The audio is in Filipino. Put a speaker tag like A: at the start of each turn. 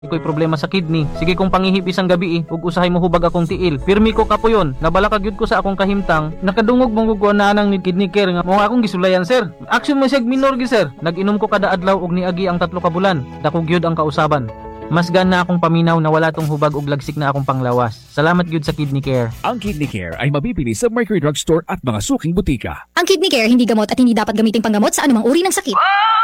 A: Iko'y problema sa kidney. Sige kong pangihip isang gabi ug usahay mo hubag akong tiil. Pirmi ko kapuyon. Nabalaka gyud ko sa akong kahimtang. Nakadungog mong guguan na nang ni kidney care nga mo akong gisulayan sir. Action mo sig minor gi sir. Nag-inom ko kada adlaw og niagi ang 3 ka bulan. Dako gyud ang kausaban. Mas na akong paminaw na wala tong hubag og lagsik na akong panglawas. Salamat gyud sa kidney care.
B: Ang Kidney Care ay mabibili sa Mercury Drug Store at mga suking butika.
C: Ang Kidney Care hindi gamot at hindi dapat gamitin panggamot sa anumang uri ng sakit.